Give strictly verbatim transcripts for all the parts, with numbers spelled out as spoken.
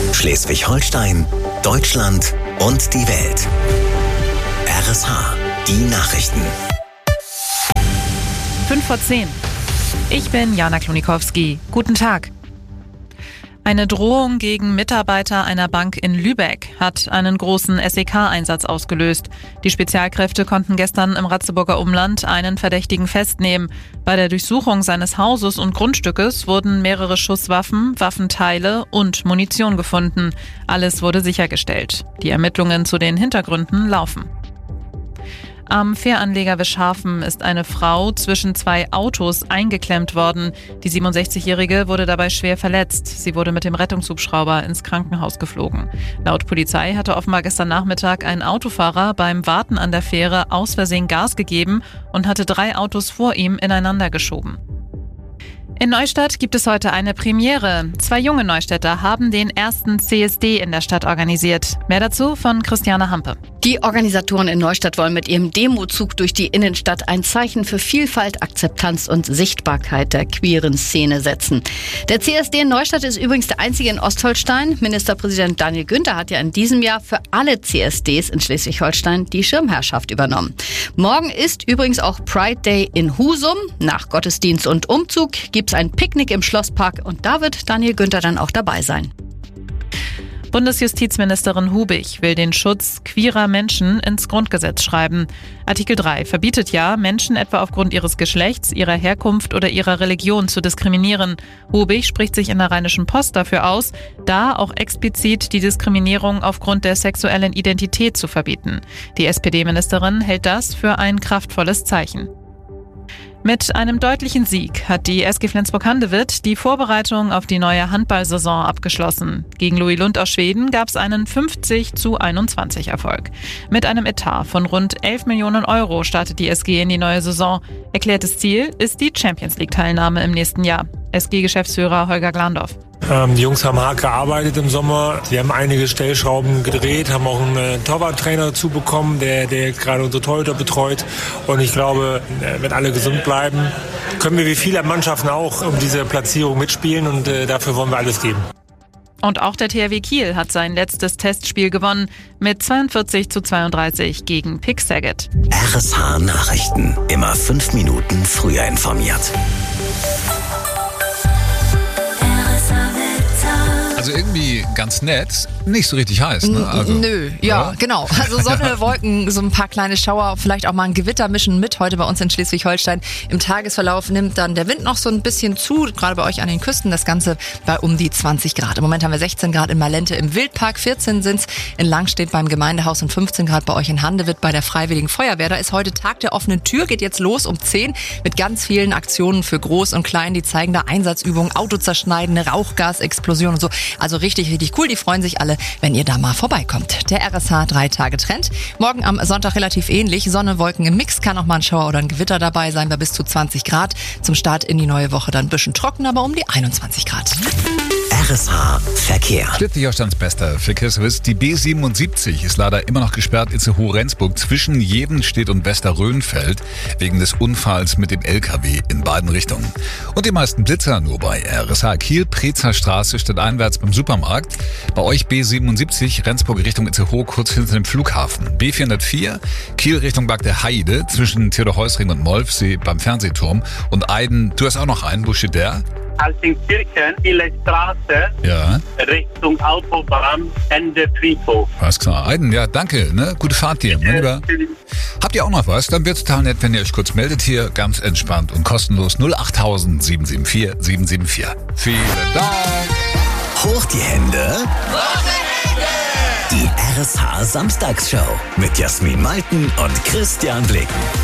Schleswig-Holstein, Deutschland und die Welt. R S H, die Nachrichten. fünf vor zehn. Ich bin Jana Klonikowski. Guten Tag. Eine Drohung gegen Mitarbeiter einer Bank in Lübeck hat einen großen S E K-Einsatz ausgelöst. Die Spezialkräfte konnten gestern im Ratzeburger Umland einen Verdächtigen festnehmen. Bei der Durchsuchung seines Hauses und Grundstückes wurden mehrere Schusswaffen, Waffenteile und Munition gefunden. Alles wurde sichergestellt. Die Ermittlungen zu den Hintergründen laufen. Am Fähranleger Wischhafen ist eine Frau zwischen zwei Autos eingeklemmt worden. Die siebenundsechzigjährige wurde dabei schwer verletzt. Sie wurde mit dem Rettungshubschrauber ins Krankenhaus geflogen. Laut Polizei hatte offenbar gestern Nachmittag ein Autofahrer beim Warten an der Fähre aus Versehen Gas gegeben und hatte drei Autos vor ihm ineinander geschoben. In Neustadt gibt es heute eine Premiere. Zwei junge Neustädter haben den ersten C S D in der Stadt organisiert. Mehr dazu von Christiane Hampe. Die Organisatoren in Neustadt wollen mit ihrem Demozug durch die Innenstadt ein Zeichen für Vielfalt, Akzeptanz und Sichtbarkeit der queeren Szene setzen. Der C S D in Neustadt ist übrigens der einzige in Ostholstein. Ministerpräsident Daniel Günther hat ja in diesem Jahr für alle C S Ds in Schleswig-Holstein die Schirmherrschaft übernommen. Morgen ist übrigens auch Pride Day in Husum. Nach Gottesdienst und Umzug gibt es ein Picknick im Schlosspark und da wird Daniel Günther dann auch dabei sein. Bundesjustizministerin Hubig will den Schutz queerer Menschen ins Grundgesetz schreiben. Artikel drei verbietet ja, Menschen etwa aufgrund ihres Geschlechts, ihrer Herkunft oder ihrer Religion zu diskriminieren. Hubig spricht sich in der Rheinischen Post dafür aus, da auch explizit die Diskriminierung aufgrund der sexuellen Identität zu verbieten. Die S P D-Ministerin hält das für ein kraftvolles Zeichen. Mit einem deutlichen Sieg hat die S G Flensburg-Handewitt die Vorbereitung auf die neue Handballsaison abgeschlossen. Gegen Louis Lund aus Schweden gab es einen fünfzig zu einundzwanzig Erfolg. Mit einem Etat von rund elf Millionen Euro startet die S G in die neue Saison. Erklärtes Ziel ist die Champions-League-Teilnahme im nächsten Jahr. S G-Geschäftsführer Holger Glandorf. Ähm, die Jungs haben hart gearbeitet im Sommer. Sie haben einige Stellschrauben gedreht, haben auch einen äh, Torwarttrainer dazu bekommen, der, der gerade unsere Torhüter betreut. Und ich glaube, äh, wenn alle gesund bleiben, können wir wie viele Mannschaften auch um diese Platzierung mitspielen und äh, dafür wollen wir alles geben. Und auch der T H W Kiel hat sein letztes Testspiel gewonnen mit zweiundvierzig zu zweiunddreißig gegen Pick Saget. R S H Nachrichten. Immer fünf Minuten früher informiert. Also irgendwie ganz nett, nicht so richtig heiß, ne? Also, Nö, ja, ja, genau. Also Sonne, Wolken, so ein paar kleine Schauer, vielleicht auch mal ein Gewitter mischen mit heute bei uns in Schleswig-Holstein. Im Tagesverlauf nimmt dann der Wind noch so ein bisschen zu, gerade bei euch an den Küsten, das Ganze bei um die zwanzig Grad. Im Moment haben wir sechzehn Grad in Malente im Wildpark, vierzehn sind's in Langstedt beim Gemeindehaus und fünfzehn Grad bei euch in Handewitt bei der Freiwilligen Feuerwehr. Da ist heute Tag der offenen Tür, geht jetzt los um zehn mit ganz vielen Aktionen für Groß und Klein. Die zeigen da Einsatzübungen, Auto zerschneiden, Rauchgasexplosion und so. Also richtig, richtig cool. Die freuen sich alle, wenn ihr da mal vorbeikommt. Der R S H drei Tage Trend. Morgen am Sonntag relativ ähnlich. Sonne, Wolken im Mix. Kann auch mal ein Schauer oder ein Gewitter dabei sein bei bis zu zwanzig Grad. Zum Start in die neue Woche dann ein bisschen trocken, aber um die einundzwanzig Grad. R S H Verkehr. Schleswig-Holsteins bester Verkehrsservice. Die B siebenundsiebzig ist leider immer noch gesperrt Itzehoe-Rendsburg zwischen Jevenstedt und Westerröhnfeld wegen des Unfalls mit dem L K W in beiden Richtungen. Und die meisten Blitzer nur bei R S H Kiel, Prezer Straße, stadteinwärts beim Supermarkt. Bei euch B siebenundsiebzig, Rendsburg Richtung Itzehoe, kurz hinter dem Flughafen. B vierhundertvier, Kiel Richtung Bad der Heide, zwischen Theodor-Heuss-Ring und Molfsee beim Fernsehturm. Und Eiden, du hast auch noch einen, wo steht der? Altenkirchen, Kieler Straße, Ja. Richtung Autobahn, Ende Friedhof. Alles klar. Eiden, ja, danke, ne? Gute Fahrt dir, mein Lieber. Habt ihr auch noch was? Dann wird's total nett, wenn ihr euch kurz meldet hier, ganz entspannt und kostenlos null acht sieben sieben vier sieben sieben vier. Vielen Dank. Hoch die Hände. Die R S H Samstagsshow mit Jasmin Malten und Christian Blicken.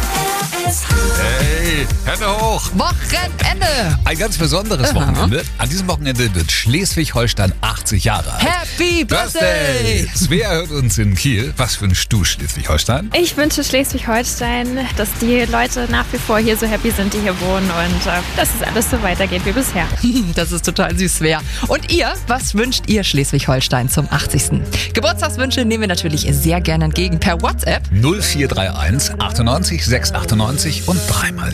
Hey, Hände hoch. Wochenende. Ein ganz besonderes Aha. Wochenende. An diesem Wochenende wird Schleswig-Holstein achtzig Jahre alt. Happy Birthday. Svea hört uns in Kiel. Was wünschst du, Schleswig-Holstein? Ich wünsche Schleswig-Holstein, dass die Leute nach wie vor hier so happy sind, die hier wohnen und äh, dass es alles so weitergeht wie bisher. Das ist total süß, Svea. Und ihr, was wünscht ihr Schleswig-Holstein zum achtzigsten Geburtstagswünsche nehmen wir natürlich sehr gerne entgegen per WhatsApp. null vier drei eins achtundneunzig sechs achtundneunzig und dreimal